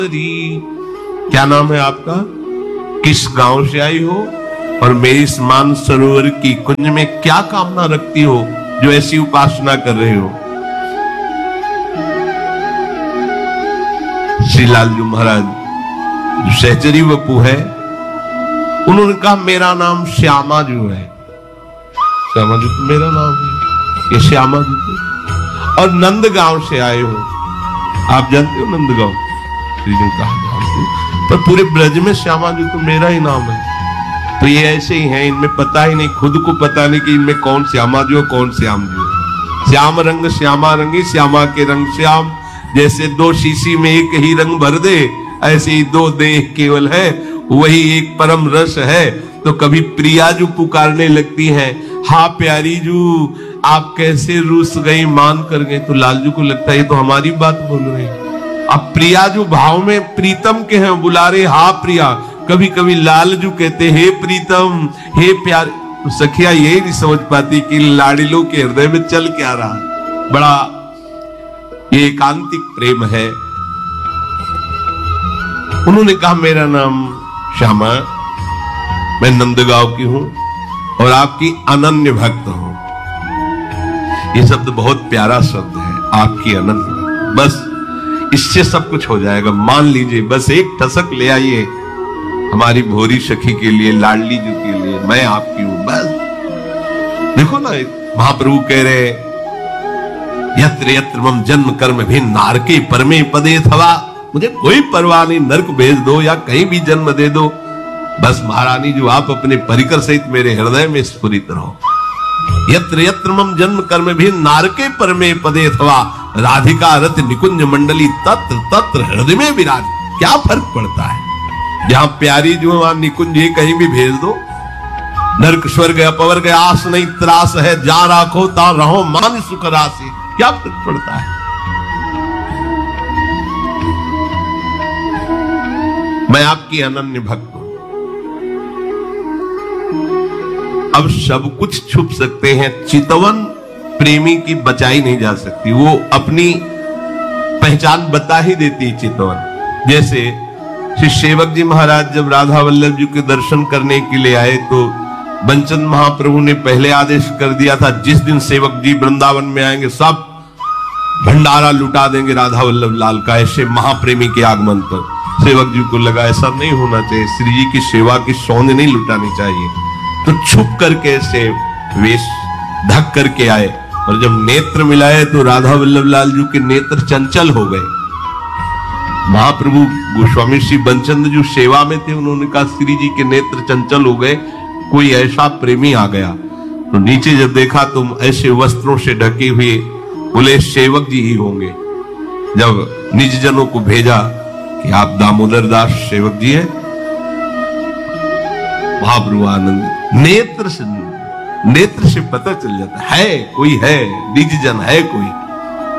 क्या नाम है आपका, किस गांव से आई हो और मेरी इस मान सरोवर की कुंज में क्या कामना रखती हो जो ऐसी उपासना कर रहे हो। श्री लालजू महाराज जो सहचरी वपू है, उन्होंने कहा मेरा नाम श्यामा जो है। श्यामा जी तो मेरा नाम है, ये श्यामा जी तो। और नंदगांव से आए हो, आप जानते हो नंदगांव? श्री जी कहा जानते हो, पर पूरे ब्रज में श्यामा जी तो मेरा ही नाम है। तो ये ऐसे ही हैं, इनमें पता ही नहीं, खुद को पता नहीं कि इनमें कौन श्यामा जी हो कौन श्याम जी हो। श्याम रंग श्यामा रंगी, श्यामा के रंग श्याम। जैसे दो शीशी में एक ही रंग भर दे, ऐसे ही दो देह केवल है, वही एक परम रस है। तो कभी प्रिया जू पुकारने लगती हैं, हाँ प्यारी जू आप कैसे रूस गई मान कर गए, तो लालजू को लगता है ये तो हमारी बात बोल रहे हैं। अब प्रिया जो भाव में प्रीतम के हैं, बुला रहे हाँ प्रिया। कभी कभी लालजू कहते हे प्रीतम हे प्यारे, तो सखिया ये नहीं समझ पाती कि लाडिलों के हृदय में चल क्या रहा। बड़ा ये एकांतिक प्रेम है। उन्होंने कहा मेरा नाम श्यामा, मैं नंदगांव की हूं और आपकी अनन्य भक्त हूं। ये शब्द बहुत प्यारा शब्द है, आपकी अनन्य। बस इससे सब कुछ हो जाएगा, मान लीजिए। बस एक ठसक ले आइए हमारी भोरी सखी के लिए, लाडली जी के लिए, मैं आपकी हूं। बस देखो ना, महाप्रभु कह रहे यत्र यत्र मम जन्म कर्म भी नारके परमे पदे थवा। मुझे कोई परवाह नहीं, नरक भेज दो या कहीं भी जन्म दे दो, बस महारानी जो आप अपने परिकर सहित मेरे हृदय में स्फुरित रहो। यत्र यत्र मम जन्म कर्म भी नारके परमे पदे थवा, राधिका रथ निकुंज मंडली तत्र तत्र हृदय में विराज। क्या फर्क पड़ता है, जहां प्यारी जो वहां निकुंज कहीं भी भेज दो। नरक स्वर्ग अपवर्ग आस नहीं त्रास है, जा राखो ता रहो मान सुख राशि। क्या फर्क पड़ता है। मैं आपकी अनन्य भक्त हूं। अब सब कुछ छुप सकते हैं, चितवन प्रेमी की बचाई नहीं जा सकती, वो अपनी पहचान बता ही देती है चितवन। जैसे श्री सेवक जी महाराज जब राधा वल्लभ जी के दर्शन करने के लिए आए, तो बंचन महाप्रभु ने पहले आदेश कर दिया था जिस दिन सेवक जी वृंदावन में आएंगे सब भंडारा लुटा देंगे राधा वल्लभ लाल का। ऐसे महाप्रेमी के आगमन पर सेवक जी को लगा ऐसा नहीं होना चाहिए, श्री जी की सेवा की सौंध नहीं लुटानी चाहिए। तो छुप करके ऐसे वेश ढक करके आए, और जब नेत्र मिलाए तो राधा वल्लभ लाल जी के नेत्र चंचल हो गए। महाप्रभु गोस्वामी श्री बंचंद जो सेवा में थे, उन्होंने कहा श्री जी के नेत्र चंचल हो गए, कोई ऐसा प्रेमी आ गया। तो नीचे जब देखा तो ऐसे वस्त्रों से ढके हुए, बोले सेवक जी ही होंगे। जब निज जनों को भेजा कि आप दामोदर दास सेवक जी है, महाप्रभु आनंद नेत्र से पता चल जाता है कोई है, निज जन है कोई।